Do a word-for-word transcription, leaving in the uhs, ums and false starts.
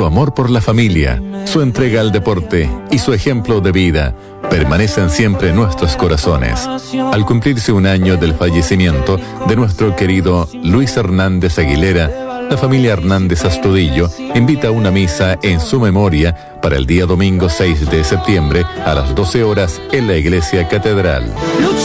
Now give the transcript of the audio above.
Su amor por la familia, su entrega al deporte y su ejemplo de vida permanecen siempre en nuestros corazones. Al cumplirse un año del fallecimiento de nuestro querido Luis Hernández Aguilera, la familia Hernández Astudillo invita a una misa en su memoria para el día domingo seis de septiembre a las doce horas en la Iglesia Catedral.